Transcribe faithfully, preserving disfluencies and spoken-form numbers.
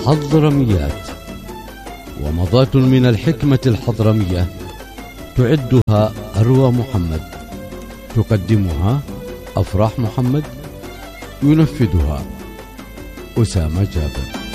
حضرميات، ومضات من الحكمة الحضرمية تعدها أروى محمد، تقدمها أفراح محمد، ينفذها أسامة جابر.